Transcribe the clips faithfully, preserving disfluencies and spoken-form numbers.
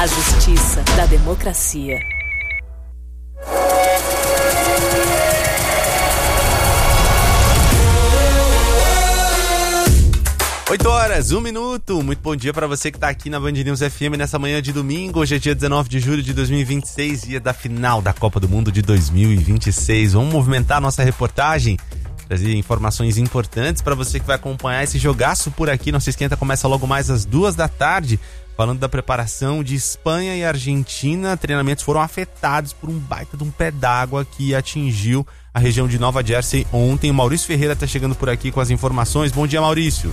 justiça, da democracia. oito horas, um minuto. Muito bom dia para você que está aqui na Band News F M nessa manhã de domingo. Hoje é dia dezenove de julho de dois mil e vinte e seis, dia da final da Copa do Mundo de dois mil e vinte e seis. Vamos movimentar a nossa reportagem, trazer informações importantes para você que vai acompanhar esse jogaço por aqui. Nossa esquenta começa logo mais às duas da tarde, falando da preparação de Espanha e Argentina. Treinamentos foram afetados por um baita de um pé d'água que atingiu a região de Nova Jersey ontem. O Maurício Ferreira está chegando por aqui com as informações. Bom dia, Maurício.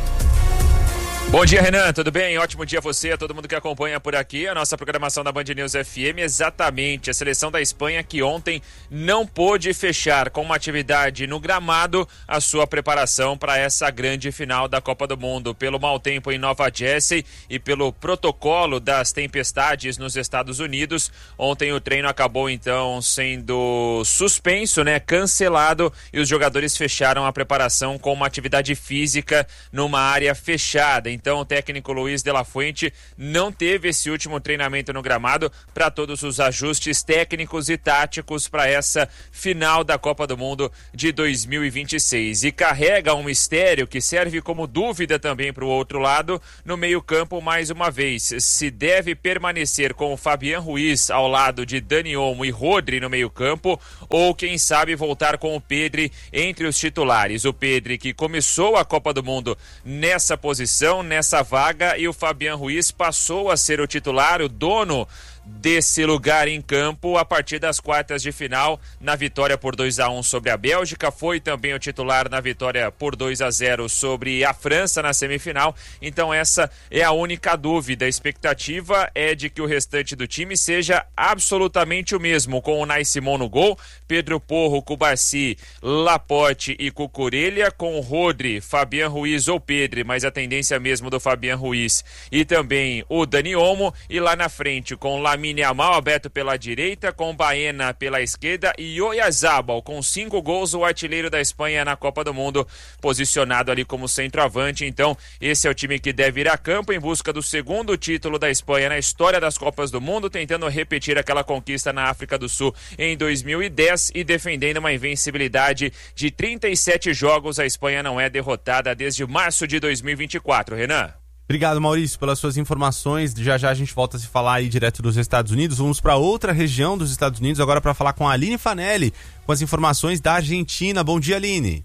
Bom dia, Renan, tudo bem? Ótimo dia a você, a todo mundo que acompanha por aqui a nossa programação da Band News F M. Exatamente, a seleção da Espanha que ontem não pôde fechar com uma atividade no gramado a sua preparação para essa grande final da Copa do Mundo. Pelo mau tempo em Nova Jersey e pelo protocolo das tempestades nos Estados Unidos, ontem o treino acabou então sendo suspenso, né, cancelado, e os jogadores fecharam a preparação com uma atividade física numa área fechada. Então o técnico Luiz de la Fuente não teve esse último treinamento no gramado para todos os ajustes técnicos e táticos para essa final da Copa do Mundo de dois mil e vinte e seis. E carrega um mistério que serve como dúvida também para o outro lado no meio-campo mais uma vez. Se deve permanecer com o Fabián Ruiz ao lado de Dani Olmo e Rodri no meio-campo, ou quem sabe voltar com o Pedri entre os titulares. O Pedri que começou a Copa do Mundo nessa posição, nessa vaga, e o Fabián Ruiz passou a ser o titular, o dono desse lugar em campo a partir das quartas de final, na vitória por dois a um sobre a Bélgica. Foi também o titular na vitória por dois a zero sobre a França na semifinal. Então essa é a única dúvida. A expectativa é de que o restante do time seja absolutamente o mesmo, com o Unai Simon no gol, Pedro Porro, Cubarsí, Laporte e Cucurella, com o Rodri, Fabián Ruiz ou Pedri, mas a tendência mesmo do Fabián Ruiz, e também o Dani Olmo, e lá na frente com o Lamine Yamal aberto pela direita, com Baena pela esquerda e Oyarzabal com cinco gols, o artilheiro da Espanha na Copa do Mundo, posicionado ali como centroavante. Então esse é o time que deve ir a campo em busca do segundo título da Espanha na história das Copas do Mundo, tentando repetir aquela conquista na África do Sul em dois mil e dez e defendendo uma invencibilidade de trinta e sete jogos. A Espanha não é derrotada desde março de dois mil e vinte e quatro, Renan. Obrigado, Maurício, pelas suas informações. Já já a gente volta a se falar aí direto dos Estados Unidos. Vamos para outra região dos Estados Unidos agora para falar com a Aline Fanelli com as informações da Argentina. Bom dia, Aline.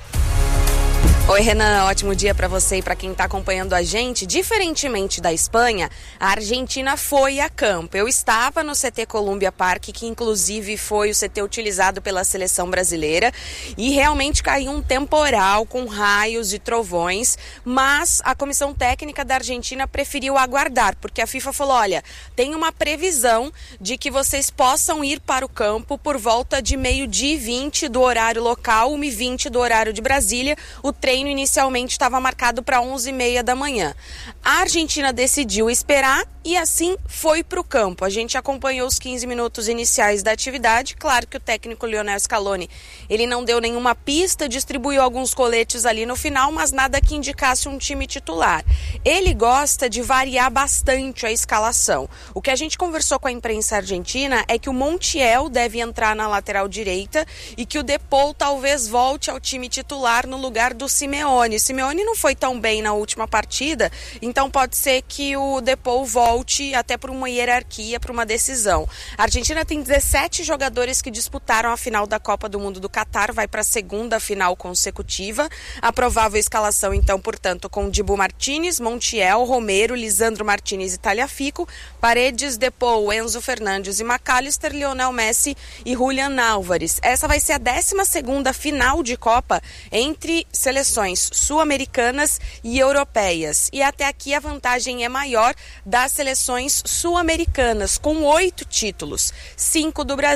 Oi, Renan, ótimo dia para você e para quem está acompanhando a gente. Diferentemente da Espanha, a Argentina foi a campo. Eu estava no C T Columbia Park, que inclusive foi o C T utilizado pela seleção brasileira, e realmente caiu um temporal com raios e trovões, mas a comissão técnica da Argentina preferiu aguardar, porque a FIFA falou, olha, tem uma previsão de que vocês possam ir para o campo por volta de meio-dia e vinte do horário local, uma e vinte do horário de Brasília. O treino inicialmente estava marcado para onze e meia da manhã. A Argentina decidiu esperar e assim foi para o campo. A gente acompanhou os quinze minutos iniciais da atividade. Claro que o técnico Lionel Scaloni, ele não deu nenhuma pista, distribuiu alguns coletes ali no final, mas nada que indicasse um time titular. Ele gosta de variar bastante a escalação. O que a gente conversou com a imprensa argentina é que o Montiel deve entrar na lateral direita e que o Depou talvez volte ao time titular no lugar do Simeone. Simeone não foi tão bem na última partida, então pode ser que o Depou volte até por uma hierarquia, por uma decisão. A Argentina tem dezessete jogadores que disputaram a final da Copa do Mundo do Catar, vai para a segunda final consecutiva. A provável escalação, então, portanto, com Dibu Martínez, Montiel, Romero, Lisandro Martínez e Tagliafico, Paredes, Depou, Enzo Fernandes e McAllister, Lionel Messi e Julián Álvares. Essa vai ser a décima segunda final de Copa entre seleções sul-americanas e europeias. E até aqui a vantagem é maior das seleções sul-americanas, com oito títulos, cinco do Brasil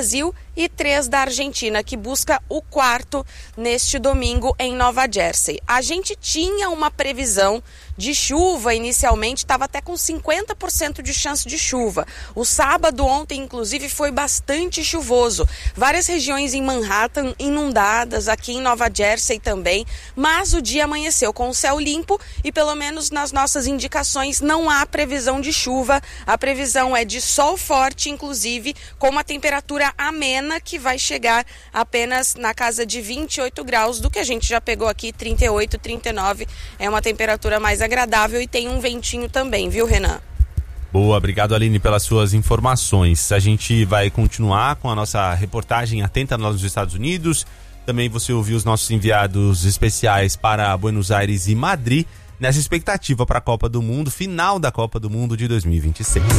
e três da Argentina, que busca o quarto neste domingo em Nova Jersey. A gente tinha uma previsão de chuva inicialmente, estava até com cinquenta por cento de chance de chuva. O sábado ontem, inclusive, foi bastante chuvoso. Várias regiões em Manhattan inundadas, aqui em Nova Jersey também, mas o dia amanheceu com o céu limpo e pelo menos nas nossas indicações não há previsão de chuva. A previsão é de sol forte, inclusive com uma temperatura amena que vai chegar apenas na casa de vinte e oito graus, do que a gente já pegou aqui, trinta e oito, trinta e nove. É uma temperatura mais agradável e tem um ventinho também, viu, Renan? Boa, obrigado, Aline, pelas suas informações. A gente vai continuar com a nossa reportagem atenta nos Estados Unidos. Também você ouviu os nossos enviados especiais para Buenos Aires e Madrid, nessa expectativa para a Copa do Mundo, final da Copa do Mundo de dois mil e vinte e seis.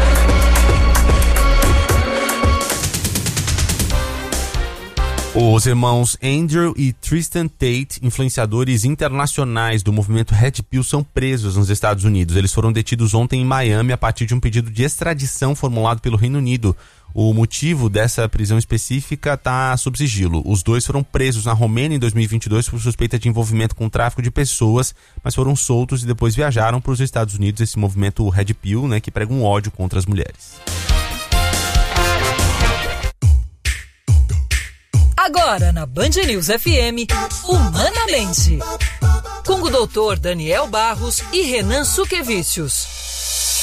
Os irmãos Andrew e Tristan Tate, influenciadores internacionais do movimento Red Pill, são presos nos Estados Unidos. Eles foram detidos ontem em Miami a partir de um pedido de extradição formulado pelo Reino Unido. O motivo dessa prisão específica está sob sigilo. Os dois foram presos na Romênia em dois mil e vinte e dois por suspeita de envolvimento com tráfico de pessoas, mas foram soltos e depois viajaram para os Estados Unidos, esse movimento Red Pill, né, que prega um ódio contra as mulheres. Agora na Band News F M, Humanamente, com o doutor Daniel Barros e Renan Suquevicius.